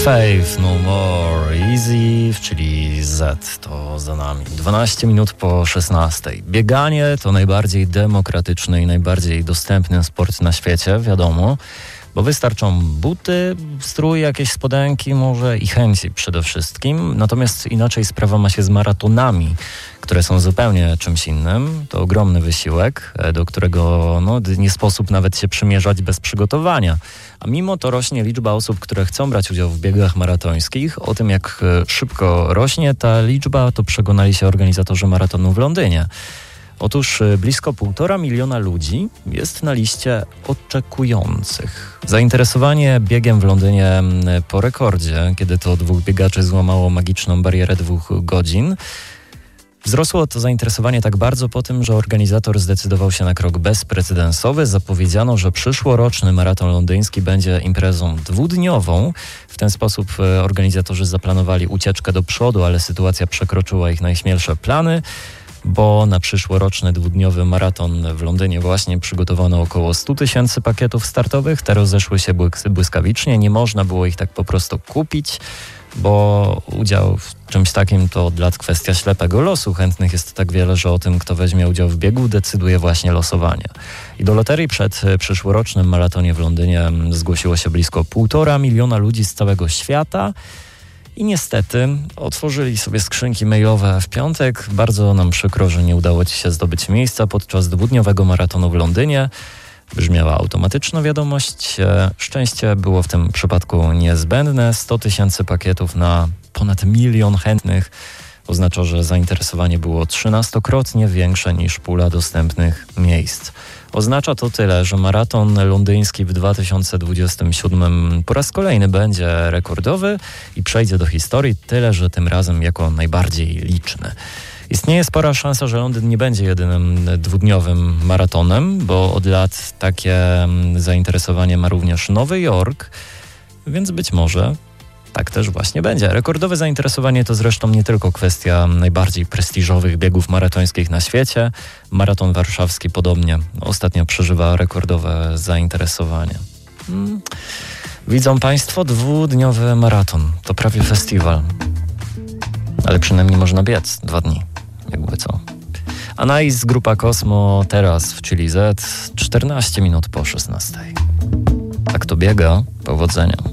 Faith No More Easy, czyli Z to za nami. 12 minut po 16. Bieganie to najbardziej demokratyczny i najbardziej dostępny sport na świecie, wiadomo, bo wystarczą buty, strój, jakieś spodenki może i chęci przede wszystkim. Natomiast inaczej sprawa ma się z maratonami, które są zupełnie czymś innym. To ogromny wysiłek, do którego nie sposób nawet się przymierzać bez przygotowania. A mimo to rośnie liczba osób, które chcą brać udział w biegach maratońskich. O tym, jak szybko rośnie ta liczba, to przekonali się organizatorzy maratonu w Londynie. Otóż blisko 1,5 miliona ludzi jest na liście oczekujących. Zainteresowanie biegiem w Londynie po rekordzie, kiedy to 2 biegaczy złamało magiczną barierę 2 godzin. Wzrosło to zainteresowanie tak bardzo po tym, że organizator zdecydował się na krok bezprecedensowy. Zapowiedziano, że przyszłoroczny maraton londyński będzie imprezą 2-dniową. W ten sposób organizatorzy zaplanowali ucieczkę do przodu, ale sytuacja przekroczyła ich najśmielsze plany, bo na przyszłoroczny 2-dniowy maraton w Londynie właśnie przygotowano około 100 000 pakietów startowych. Te rozeszły się błyskawicznie, nie można było ich tak po prostu kupić, bo udział w czymś takim to od lat kwestia ślepego losu. Chętnych jest tak wiele, że o tym, kto weźmie udział w biegu, decyduje właśnie losowanie. I do loterii przed przyszłorocznym maratonie w Londynie zgłosiło się blisko 1,5 miliona ludzi z całego świata. I niestety otworzyli sobie skrzynki mailowe w piątek. Bardzo nam przykro, że nie udało Ci się zdobyć miejsca podczas 2-dniowego maratonu w Londynie. Brzmiała automatyczna wiadomość. Szczęście było w tym przypadku niezbędne. 100 000 pakietów na ponad 1 milion chętnych oznacza, że zainteresowanie było 13-krotnie większe niż pula dostępnych miejsc. Oznacza to tyle, że maraton londyński w 2027 po raz kolejny będzie rekordowy i przejdzie do historii, tyle że tym razem jako najbardziej liczny. Istnieje spora szansa, że Londyn nie będzie jedynym 2-dniowym maratonem, bo od lat takie zainteresowanie ma również Nowy Jork, więc być może tak też właśnie będzie. Rekordowe zainteresowanie to zresztą nie tylko kwestia najbardziej prestiżowych biegów maratońskich na świecie. Maraton warszawski podobnie ostatnio przeżywa rekordowe zainteresowanie. Widzą Państwo, 2-dniowy maraton to prawie festiwal. Ale przynajmniej można biec 2 dni, jakby co. Anais, grupa Kosmo, teraz w Chili Z, 14 minut po 16. Tak to biega, powodzenia.